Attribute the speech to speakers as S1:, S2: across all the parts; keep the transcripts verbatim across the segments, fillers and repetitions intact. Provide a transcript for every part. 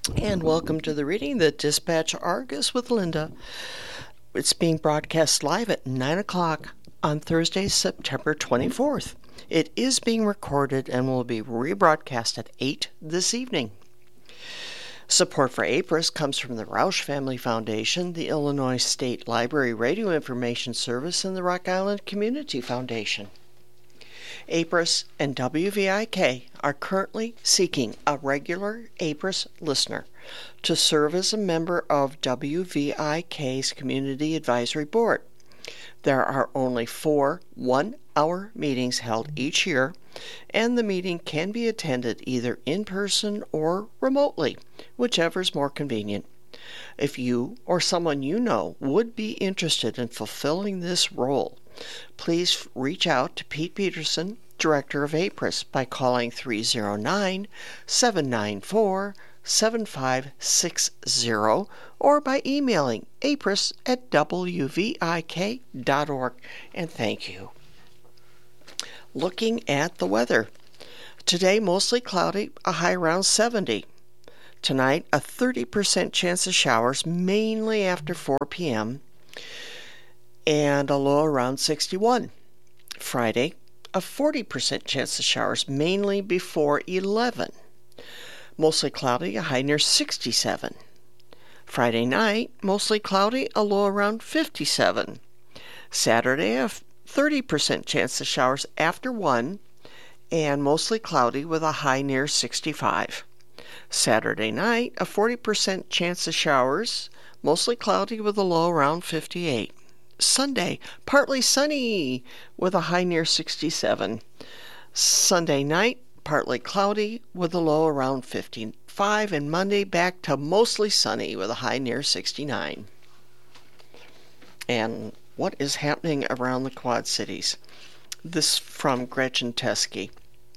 S1: And welcome to the reading, the Dispatch Argus with Linda. It's being broadcast live at nine o'clock on Thursday, September twenty-fourth. It is being recorded and will be rebroadcast at eight this evening. Support for A P R I S comes from the Roush Family Foundation, the Illinois State Library Radio Information Service, and the Rock Island Community Foundation. A P R I S and W V I K are currently seeking a regular A P R I S listener to serve as a member of W V I K's Community Advisory Board. There are only four one-hour meetings held each year, and the meeting can be attended either in person or remotely, whichever is more convenient. If you or someone you know would be interested in fulfilling this role, please reach out to Pete Peterson, Director of A P R I S, by calling three oh nine, seven nine four, seven five six zero or by emailing apris at w v i k dot org. And thank you. Looking at the weather. Today, mostly cloudy, a high around seventy. Tonight, a thirty percent chance of showers, mainly after four p.m., and a low around sixty-one. Friday, a forty percent chance of showers, mainly before eleven. Mostly cloudy, a high near sixty-seven. Friday night, mostly cloudy, a low around fifty-seven. Saturday, a thirty percent chance of showers after one, and mostly cloudy with a high near sixty-five. Saturday night, a forty percent chance of showers, mostly cloudy with a low around fifty-eight. Sunday, partly sunny with a high near sixty-seven. Sunday night, partly cloudy with a low around fifty-five, and Monday back to mostly sunny with a high near sixty-nine. And what is happening around the Quad Cities? This from Gretchen Teske.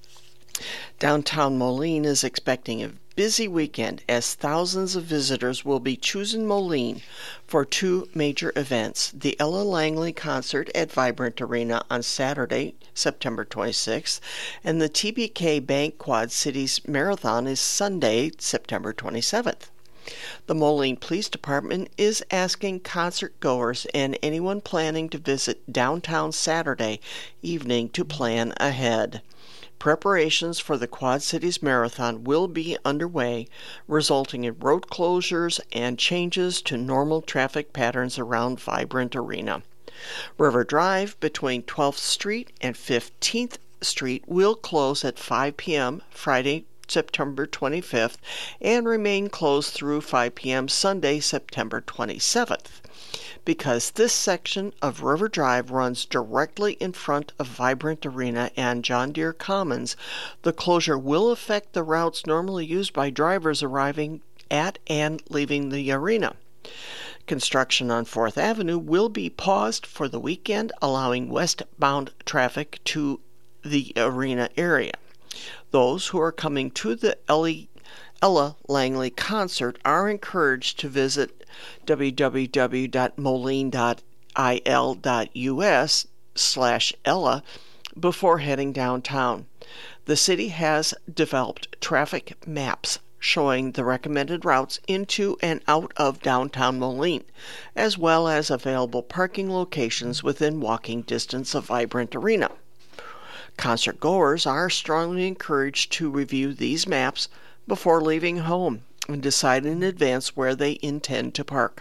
S1: Downtown Moline is expecting a busy weekend as thousands of visitors will be choosing Moline for two major events: the Ella Langley concert at Vibrant Arena on Saturday, September twenty-sixth, and the T B K Bank Quad Cities Marathon is Sunday, September twenty-seventh. The Moline Police Department is asking concert goers and anyone planning to visit downtown Saturday evening to plan ahead. Preparations for the Quad Cities Marathon will be underway, resulting in road closures and changes to normal traffic patterns around Vibrant Arena. River Drive between twelfth Street and fifteenth Street will close at five p.m. Friday, September twenty-fifth, and remain closed through five p.m. Sunday, September twenty-seventh. Because this section of River Drive runs directly in front of Vibrant Arena and John Deere Commons, the closure will affect the routes normally used by drivers arriving at and leaving the arena. Construction on fourth Avenue will be paused for the weekend, allowing westbound traffic to the arena area. Those who are coming to the Ellie Ella Langley concert are encouraged to visit w w w dot moline dot i l dot u s slash Ella before heading downtown. The city has developed traffic maps showing the recommended routes into and out of downtown Moline, as well as available parking locations within walking distance of Vibrant Arena. Concert goers are strongly encouraged to review these maps before leaving home and decide in advance where they intend to park.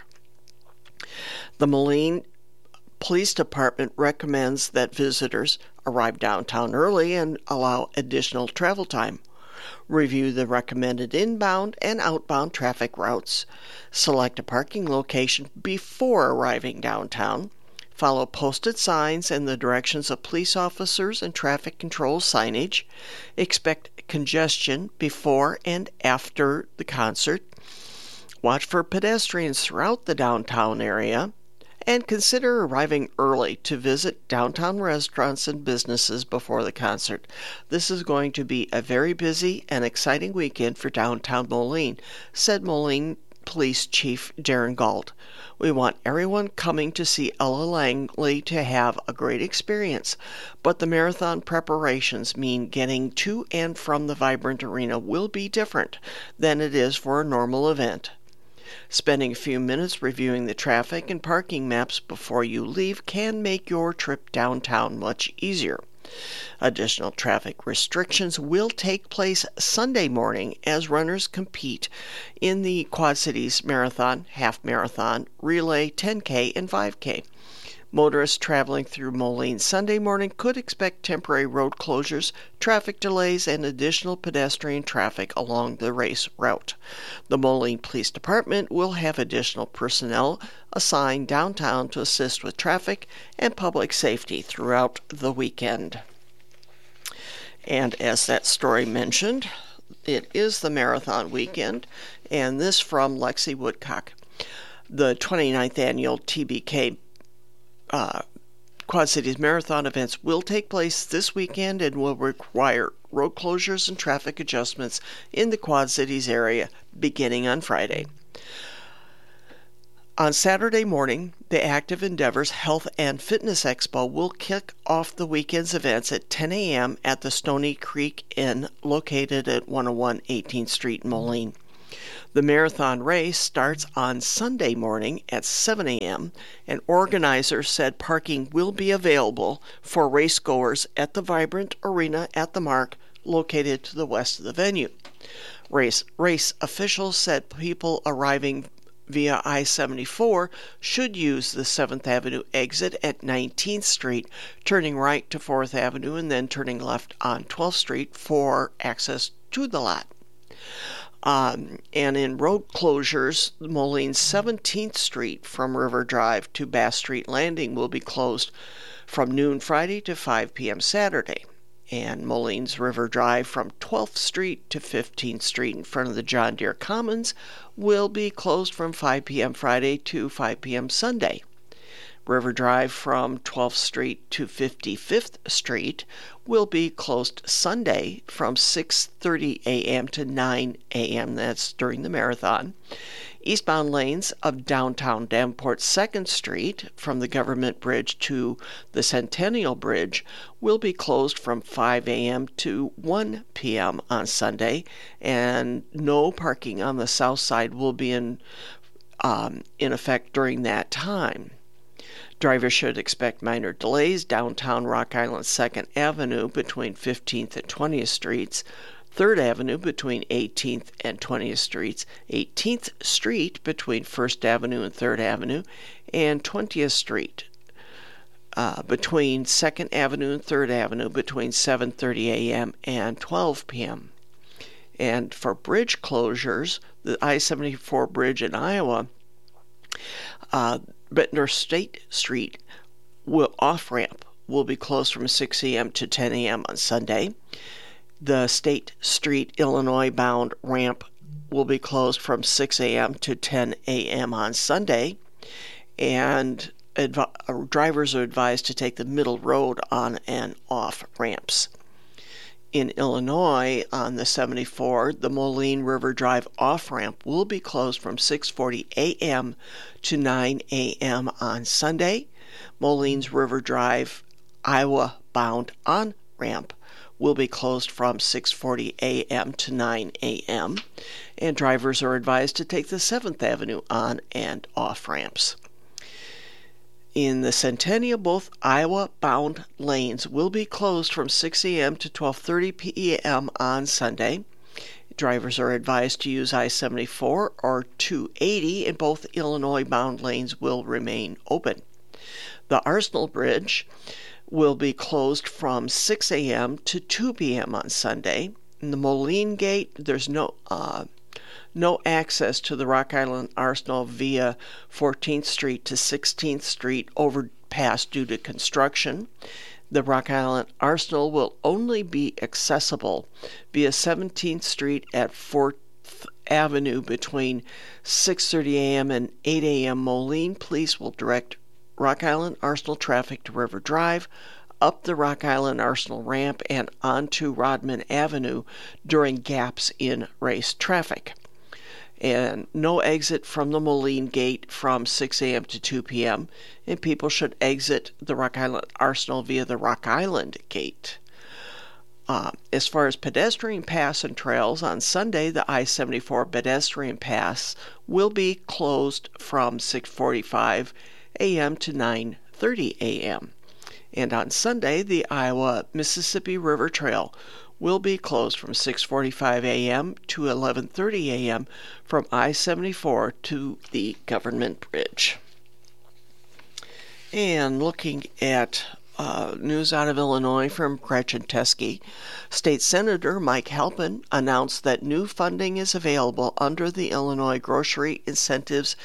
S1: The Moline Police Department recommends that visitors arrive downtown early and allow additional travel time. Review the recommended inbound and outbound traffic routes. Select a parking location before arriving downtown. Follow posted signs and the directions of police officers and traffic control signage. Expect congestion before and after the concert. Watch for pedestrians throughout the downtown area. And consider arriving early to visit downtown restaurants and businesses before the concert. This is going to be a very busy and exciting weekend for downtown Moline, said Moline Police Chief Darren Gault. We want everyone coming to see Ella Langley to have a great experience, but the marathon preparations mean getting to and from the vibrant arena will be different than it is for a normal event. Spending a few minutes reviewing the traffic and parking maps before you leave can make your trip downtown much easier. Additional traffic restrictions will take place Sunday morning as runners compete in the Quad Cities Marathon, Half Marathon, Relay, ten K, and five K. Motorists traveling through Moline Sunday morning could expect temporary road closures, traffic delays, and additional pedestrian traffic along the race route. The Moline Police Department will have additional personnel assigned downtown to assist with traffic and public safety throughout the weekend. And as that story mentioned, it is the marathon weekend, and this from Lexi Woodcock. The twenty-ninth annual T B K Uh, Quad Cities Marathon events will take place this weekend and will require road closures and traffic adjustments in the Quad Cities area beginning on Friday. On Saturday morning, the Active Endeavors Health and Fitness Expo will kick off the weekend's events at ten a.m. at the Stony Creek Inn located at one oh one eighteenth Street in Moline. The marathon race starts on Sunday morning at seven a.m., and organizers said parking will be available for racegoers at the Vibrant Arena at the Mark, located to the west of the venue. Race, race officials said people arriving via I seventy-four should use the seventh Avenue exit at nineteenth Street, turning right to fourth Avenue and then turning left on twelfth Street for access to the lot. Um, and in road closures, Moline's seventeenth Street from River Drive to Bass Street Landing will be closed from noon Friday to five p.m. Saturday. And Moline's River Drive from twelfth Street to fifteenth Street in front of the John Deere Commons will be closed from five p.m. Friday to five p.m. Sunday. River Drive from twelfth Street to fifty-fifth Street will be closed Sunday from six thirty a.m. to nine a.m. That's during the marathon. Eastbound lanes of downtown Davenport second Street from the Government Bridge to the Centennial Bridge will be closed from five a.m. to one p.m. on Sunday, and no parking on the south side will be in, um, in effect during that time. Drivers should expect minor delays downtown Rock Island second Avenue between fifteenth and twentieth Streets, third Avenue between eighteenth and twentieth Streets, eighteenth Street between first Avenue and third Avenue, and twentieth Street uh, between second Avenue and third Avenue between seven thirty a.m. and twelve p.m. And for bridge closures, the I seventy-four bridge in Iowa, uh, Bettner State Street will off-ramp will be closed from six a.m. to ten a.m. on Sunday. The State Street, Illinois bound ramp will be closed from six a.m. to ten a.m. on Sunday. And adv- drivers are advised to take the middle road on and off ramps. In Illinois, on the seventy-four, the Moline River Drive off-ramp will be closed from six forty a.m. to nine a.m. on Sunday. Moline's River Drive Iowa-bound on-ramp will be closed from six forty a.m. to nine a.m., and drivers are advised to take the seventh Avenue on and off ramps. In the Centennial, both Iowa-bound lanes will be closed from six a.m. to twelve thirty p.m. on Sunday. Drivers are advised to use I seventy-four or two eighty, and both Illinois-bound lanes will remain open. The Arsenal Bridge will be closed from six a.m. to two p.m. on Sunday. In the Moline Gate, there's no uh, no access to the Rock Island Arsenal via fourteenth Street to sixteenth Street overpass due to construction. The Rock Island Arsenal will only be accessible via seventeenth Street at fourth Avenue between six thirty a.m. and eight a.m. Moline police will direct Rock Island Arsenal traffic to River Drive, up the Rock Island Arsenal ramp, and onto Rodman Avenue during gaps in race traffic. and no exit from the Moline Gate from six a.m. to two p.m., and people should exit the Rock Island Arsenal via the Rock Island Gate. Uh, as far as pedestrian paths and trails, on Sunday, the I seventy-four pedestrian paths will be closed from six forty-five a.m. to nine thirty a.m. And on Sunday, the Iowa-Mississippi River Trail will be closed from six forty-five a.m. to eleven thirty a.m. from I seventy-four to the Government Bridge. And looking at uh, news out of Illinois from Gretchen Teske, State Senator Mike Halpin announced that new funding is available under the Illinois Grocery Incentives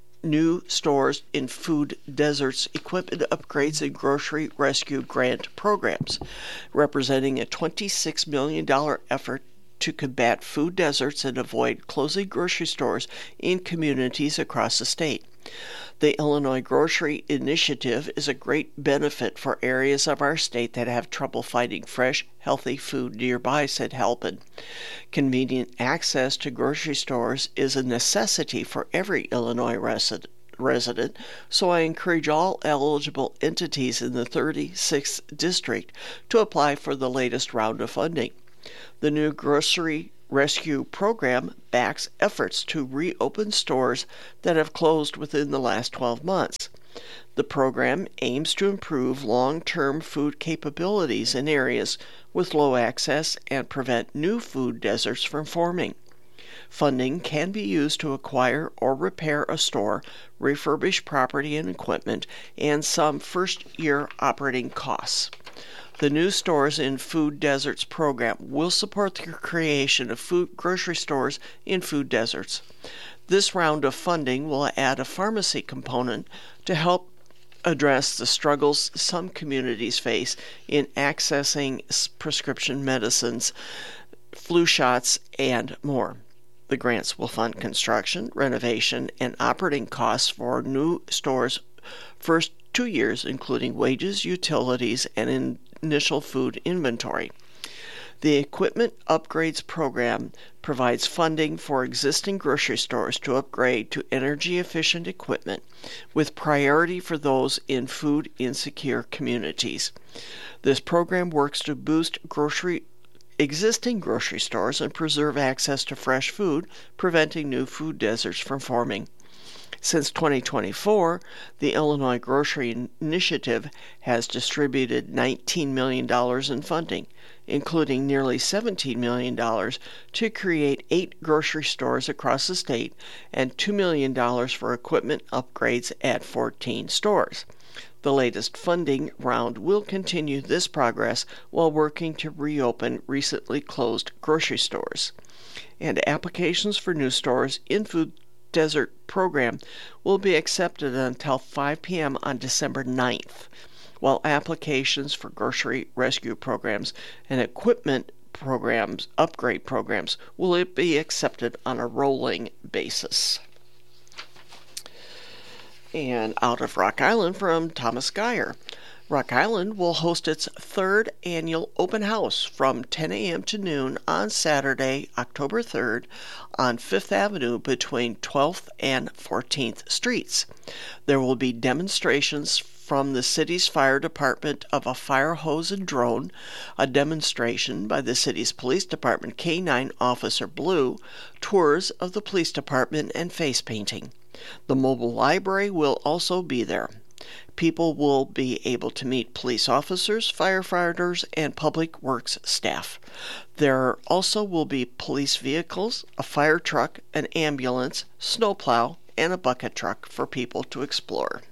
S1: New Stores in Food Deserts Equipment Upgrades and Grocery Rescue Grant Programs, representing a twenty-six million dollars effort to combat food deserts and avoid closing grocery stores in communities across the state. The Illinois Grocery Initiative is a great benefit for areas of our state that have trouble finding fresh, healthy food nearby, said Halpin. Convenient access to grocery stores is a necessity for every Illinois resident. resident, so I encourage all eligible entities in the thirty-sixth District to apply for the latest round of funding. The new Grocery Rescue Program backs efforts to reopen stores that have closed within the last twelve months. The program aims to improve long-term food capabilities in areas with low access and prevent new food deserts from forming. Funding can be used to acquire or repair a store, refurbish property and equipment, and some first-year operating costs. The New Stores in Food Deserts program will support the creation of food grocery stores in food deserts. This round of funding will add a pharmacy component to help address the struggles some communities face in accessing prescription medicines, flu shots, and more. The grants will fund construction, renovation, and operating costs for new stores first two years, including wages, utilities, and initial food inventory. The Equipment Upgrades Program provides funding for existing grocery stores to upgrade to energy-efficient equipment, with priority for those in food-insecure communities. This program works to boost grocery existing grocery stores and preserve access to fresh food, preventing new food deserts from forming. Since twenty twenty-four, the Illinois Grocery Initiative has distributed nineteen million dollars in funding, including nearly seventeen million dollars to create eight grocery stores across the state and two million dollars for equipment upgrades at fourteen stores. The latest funding round will continue this progress while working to reopen recently closed grocery stores. And applications for new stores in Food Desert program will be accepted until five p.m. on December ninth, while applications for grocery rescue programs and equipment programs, upgrade programs, will be accepted on a rolling basis. And out of Rock Island from Thomas Geyer. Rock Island will host its third annual open house from ten a.m. to noon on Saturday, October third, on Fifth Avenue between twelfth and fourteenth Streets. There will be demonstrations from the city's fire department of a fire hose and drone, a demonstration by the city's police department K nine Officer Blue, tours of the police department, and face painting. The mobile library will also be there. People will be able to meet police officers, firefighters, and public works staff. There also will be police vehicles, a fire truck, an ambulance, snowplow, and a bucket truck for people to explore.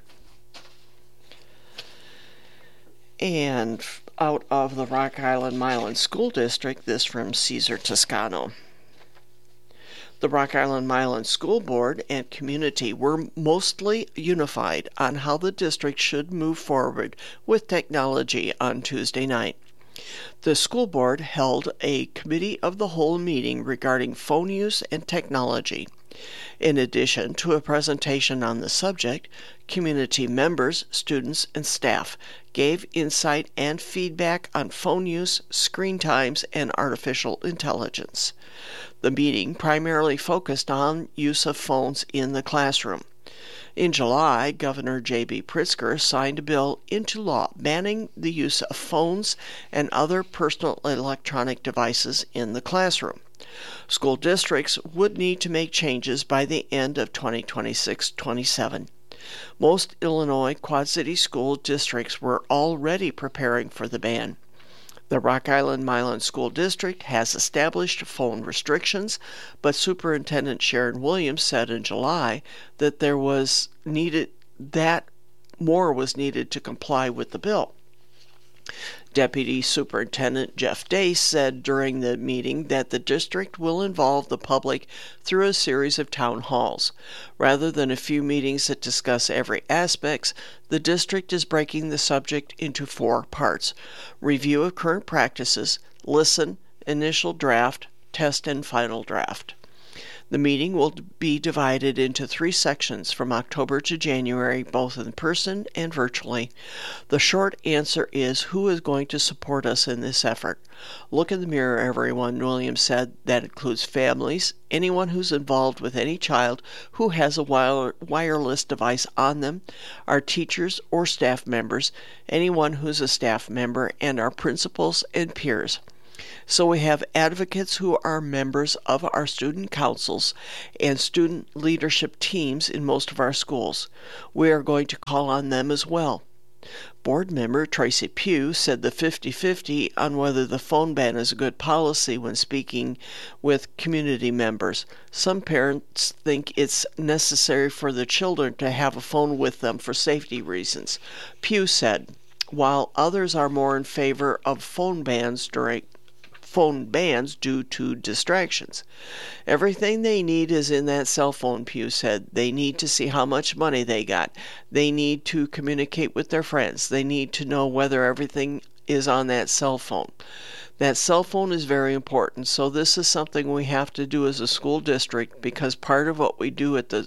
S1: And out of the Rock Island Milan School District, this from Caesar Toscano. The Rock Island Milan School Board and community were mostly unified on how the district should move forward with technology on Tuesday night. The school board held a committee of the whole meeting regarding phone use and technology. In addition to a presentation on the subject, community members, students, and staff gave insight and feedback on phone use, screen times, and artificial intelligence. The meeting primarily focused on use of phones in the classroom. In July, Governor J B Pritzker signed a bill into law banning the use of phones and other personal electronic devices in the classroom. School districts would need to make changes by the end of twenty twenty-six twenty-seven. Most Illinois Quad City school districts were already preparing for the ban. The Rock Island-Milan School District has established phone restrictions, but Superintendent Sharon Williams said in July that there was needed that more was needed to comply with the bill. Deputy Superintendent Jeff Day said during the meeting that the district will involve the public through a series of town halls. Rather than a few meetings that discuss every aspect, the district is breaking the subject into four parts: review of current practices, listen, initial draft, test, and final draft. The meeting will be divided into three sections from October to January, both in person and virtually. The short answer is, who is going to support us in this effort? Look in the mirror, everyone, Williams said. That includes families, anyone who's involved with any child who has a wire- wireless device on them, our teachers or staff members, anyone who's a staff member, and our principals and peers. So we have advocates who are members of our student councils and student leadership teams in most of our schools. We are going to call on them as well. Board member Tracy Pugh said the fifty-fifty on whether the phone ban is a good policy when speaking with community members. Some parents think it's necessary for the children to have a phone with them for safety reasons. Pugh said, while others are more in favor of phone bans during phone bans due to distractions. Everything they need is in that cell phone, Pugh said. They need to see how much money they got. They need to communicate with their friends. They need to know whether everything is on that cell phone. That cell phone is very important, so this is something we have to do as a school district because part of what we do at the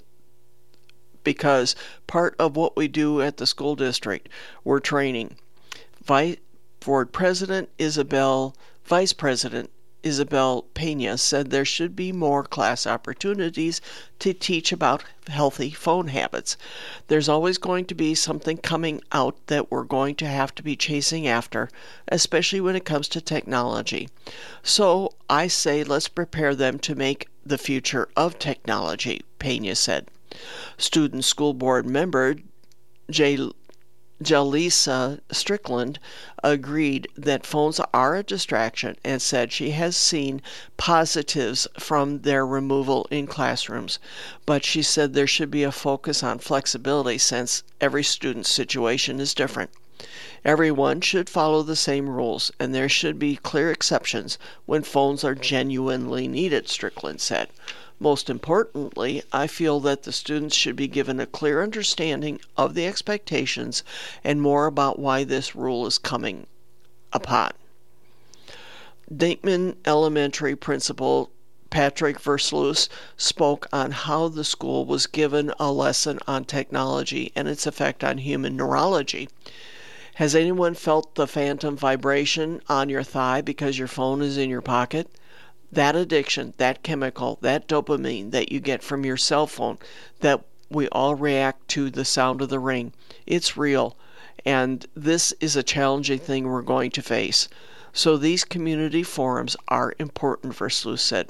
S1: because part of what we do at the school district, we're training. Vice Board President Isabel Vice President Isabel Pena said there should be more class opportunities to teach about healthy phone habits. There's always going to be something coming out that we're going to have to be chasing after, especially when it comes to technology. So I say let's prepare them to make the future of technology, Pena said. Student School Board member Jay Jalisa Strickland agreed that phones are a distraction and said she has seen positives from their removal in classrooms, but she said there should be a focus on flexibility since every student's situation is different. Everyone should follow the same rules, and there should be clear exceptions when phones are genuinely needed, Strickland said. Most importantly, I feel that the students should be given a clear understanding of the expectations and more about why this rule is coming upon. Dateman Elementary Principal Patrick Versluis spoke on how the school was given a lesson on technology and its effect on human neurology. Has anyone felt the phantom vibration on your thigh because your phone is in your pocket? That addiction, that chemical, that dopamine that you get from your cell phone, that we all react to the sound of the ring, it's real. And this is a challenging thing we're going to face. So these community forums are important, Versluis said.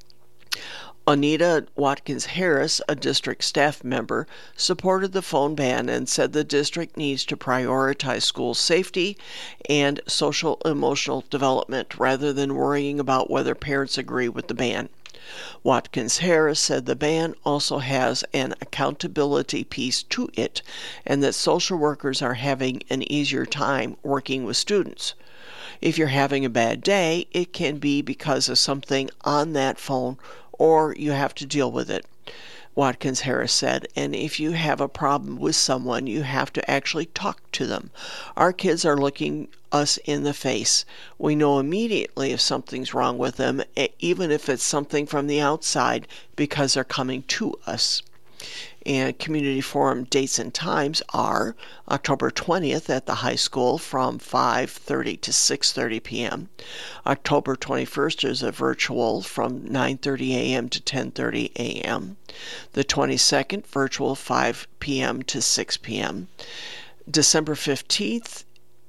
S1: Anita Watkins Harris, a district staff member, supported the phone ban and said the district needs to prioritize school safety and social emotional development rather than worrying about whether parents agree with the ban. Watkins Harris said the ban also has an accountability piece to it and that social workers are having an easier time working with students. If you're having a bad day, it can be because of something on that phone or you have to deal with it. Watkins Harris said, and if you have a problem with someone, you have to actually talk to them. Our kids are looking us in the face. We know immediately if something's wrong with them, even if it's something from the outside, because they're coming to us. And community forum dates and times are October twentieth at the high school from five thirty to six thirty p.m. October twenty-first is a virtual from nine thirty a.m. to ten thirty a.m. The twenty-second, virtual five p.m. to six p.m. December fifteenth,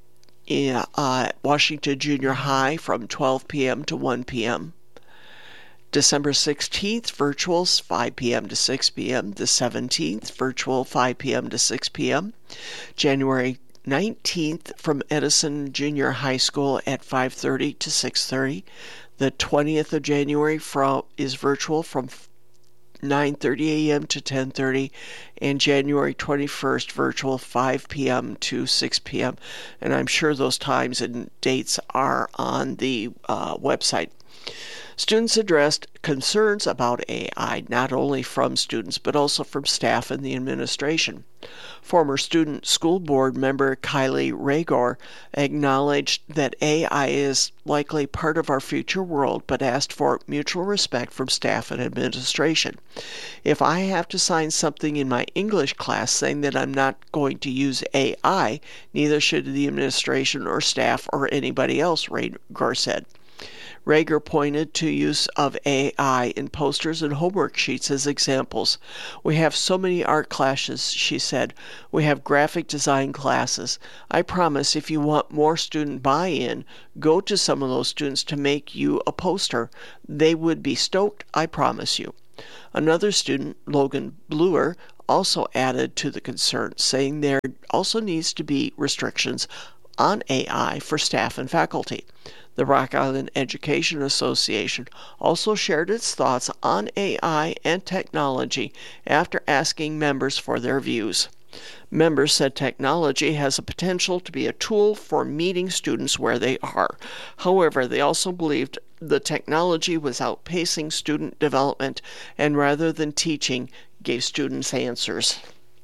S1: in, uh, Washington Junior High from twelve p.m. to one p.m. December sixteenth, virtuals five p.m. to six p.m. The seventeenth, virtual five p.m. to six p.m. January nineteenth from Edison Junior High School at five thirty to six thirty. The twentieth of January from, is virtual from nine thirty a.m. to ten thirty, and January twenty-first, virtual five p.m. to six p.m. And I'm sure those times and dates are on the uh, website. Students addressed concerns about A I, not only from students, but also from staff and the administration. Former student school board member Kylie Ragor acknowledged that A I is likely part of our future world, but asked for mutual respect from staff and administration. If I have to sign something in my English class saying that I'm not going to use A I, neither should the administration or staff or anybody else, Ragor said. Rager pointed to use of A I in posters and homework sheets as examples. We have so many art classes, she said. We have graphic design classes. I promise if you want more student buy-in, go to some of those students to make you a poster. They would be stoked, I promise you. Another student, Logan Bluer, also added to the concern, saying there also needs to be restrictions on A I for staff and faculty. The Rock Island Education Association also shared its thoughts on A I and technology after asking members for their views. Members said technology has a potential to be a tool for meeting students where they are. However, they also believed the technology was outpacing student development and rather than teaching, gave students answers.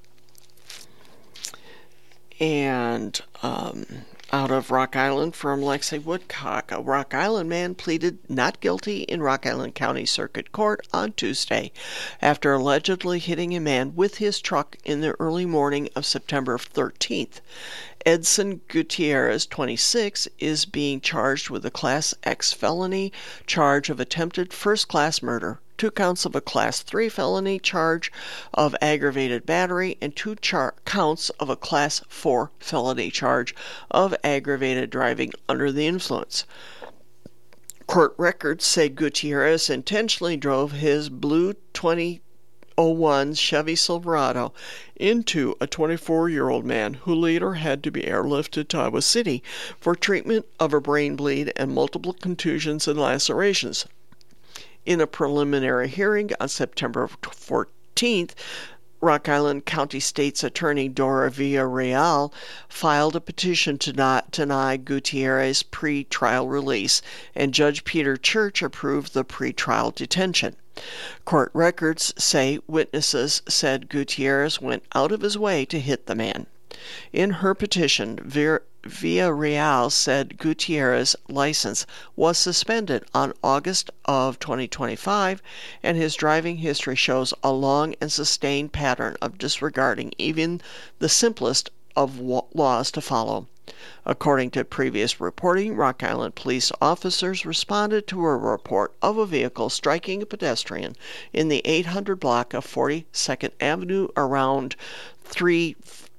S1: And um, out of Rock Island from Lexi Woodcock, a Rock Island man pleaded not guilty in Rock Island County Circuit Court on Tuesday after allegedly hitting a man with his truck in the early morning of September thirteenth. Edson Gutierrez, twenty-six, is being charged with a Class X felony charge of attempted first-class murder, two counts of a Class three felony charge of aggravated battery, and two char- counts of a Class four felony charge of aggravated driving under the influence. Court records say Gutierrez intentionally drove his blue twenty oh one Chevy Silverado into a twenty-four-year-old man who later had to be airlifted to Iowa City for treatment of a brain bleed and multiple contusions and lacerations. In a preliminary hearing on September fourteenth, Rock Island County State's Attorney Dora Villarreal filed a petition to not deny Gutierrez's pre-trial release, and Judge Peter Church approved the pre-trial detention. Court records say witnesses said Gutierrez went out of his way to hit the man. In her petition, Villarreal said Gutierrez's license was suspended on August of twenty twenty-five, and his driving history shows a long and sustained pattern of disregarding even the simplest of laws to follow. According to previous reporting, Rock Island police officers responded to a report of a vehicle striking a pedestrian in the eight hundred block of forty-second Avenue around three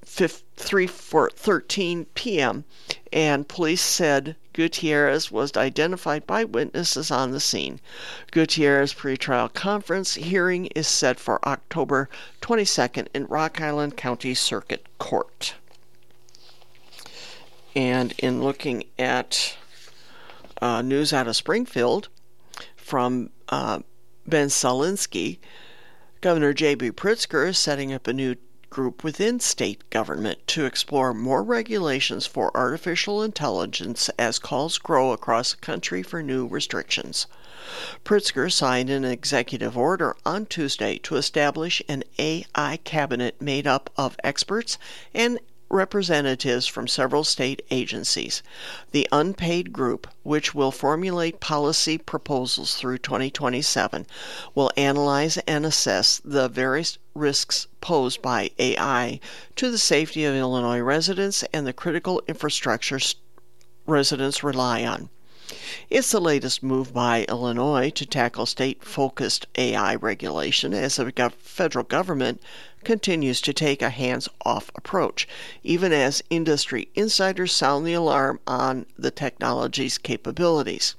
S1: thirteen p.m., and police said Gutierrez was identified by witnesses on the scene. Gutierrez's pretrial conference hearing is set for October twenty-second in Rock Island County Circuit Court. And in looking at uh, news out of Springfield from uh, Ben Salinski, Governor J B. Pritzker is setting up a new group within state government to explore more regulations for artificial intelligence as calls grow across the country for new restrictions. Pritzker signed an executive order on Tuesday to establish an A I cabinet made up of experts and representatives from several state agencies. The unpaid group, which will formulate policy proposals through twenty twenty-seven, will analyze and assess the various risks posed by A I to the safety of Illinois residents and the critical infrastructure residents rely on. It's the latest move by Illinois to tackle state-focused A I regulation as the federal government continues to take a hands-off approach, even as industry insiders sound the alarm on the technology's capabilities.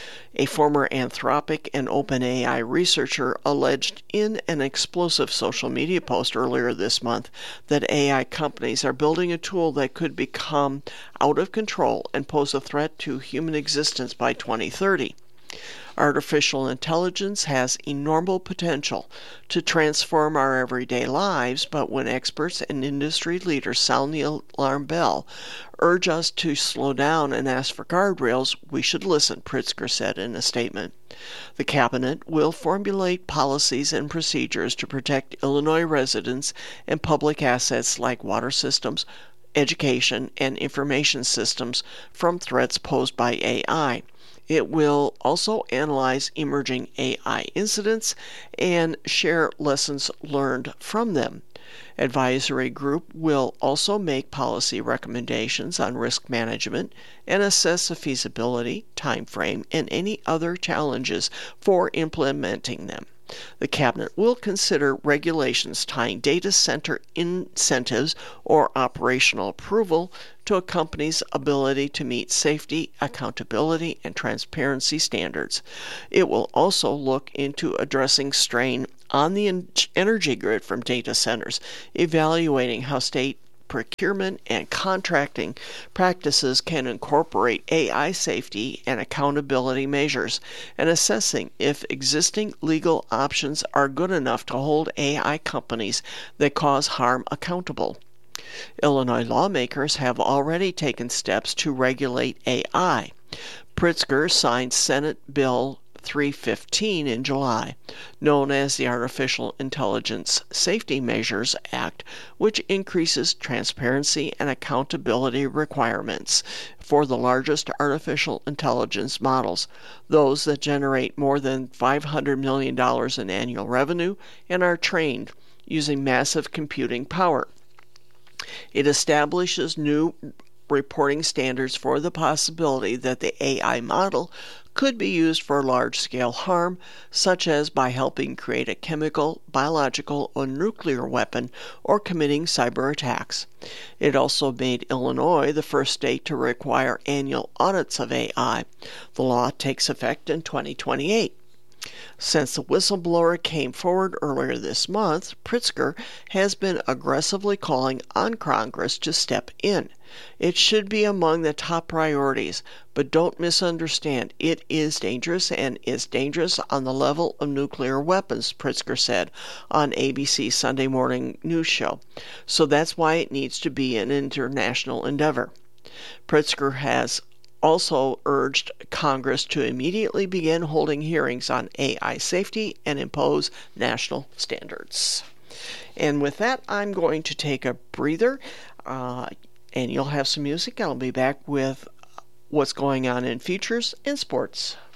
S1: A former Anthropic and OpenAI researcher alleged in an explosive social media post earlier this month that A I companies are building a tool that could become out of control and pose a threat to human existence by twenty thirty. Artificial intelligence has enormous potential to transform our everyday lives, but when experts and industry leaders sound the alarm bell, urge us to slow down and ask for guardrails, we should listen, Pritzker said in a statement. The cabinet will formulate policies and procedures to protect Illinois residents and public assets like water systems, education, and information systems from threats posed by A I. It will also analyze emerging A I incidents and share lessons learned from them. Advisory group will also make policy recommendations on risk management and assess the feasibility, time frame, and any other challenges for implementing them. The cabinet will consider regulations tying data center incentives or operational approval to a company's ability to meet safety, accountability, and transparency standards. It will also look into addressing strain on the energy grid from data centers, evaluating how state procurement and contracting practices can incorporate A I safety and accountability measures, and assessing if existing legal options are good enough to hold A I companies that cause harm accountable. Illinois lawmakers have already taken steps to regulate A I. Pritzker signed Senate Bill three fifteen in July, known as the Artificial Intelligence Safety Measures Act, which increases transparency and accountability requirements for the largest artificial intelligence models, those that generate more than five hundred million dollars in annual revenue and are trained using massive computing power. It establishes new reporting standards for the possibility that the A I model could be used for large-scale harm, such as by helping create a chemical, biological, or nuclear weapon or committing cyber attacks. It also made Illinois the first state to require annual audits of A I. The law takes effect in twenty twenty-eight. Since the whistleblower came forward earlier this month, Pritzker has been aggressively calling on Congress to step in. It should be among the top priorities, but don't misunderstand, it is dangerous and is dangerous on the level of nuclear weapons, Pritzker said on A B C's Sunday morning news show. So that's why it needs to be an international endeavor. Pritzker has also urged Congress to immediately begin holding hearings on A I safety and impose national standards. And with that, I'm going to take a breather, uh, and you'll have some music. I'll be back with what's going on in features and sports.